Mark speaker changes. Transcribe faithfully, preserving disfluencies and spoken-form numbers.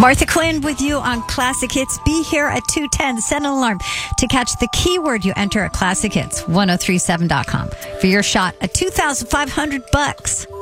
Speaker 1: Martha Quinn with you on Classic Hits. Be here at two ten. Set an alarm to catch the keyword you enter at classic hits ten thirty-seven dot com for your shot at two thousand five hundred bucks.